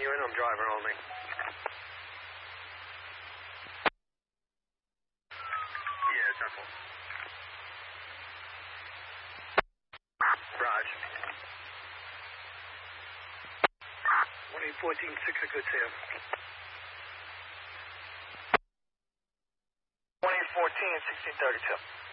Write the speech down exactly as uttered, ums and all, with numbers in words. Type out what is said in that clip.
You in, I'm driver only. Yeah, simple. Raj. one eight fourteen six, a good sale. one eight fourteen sixteen thirty-two.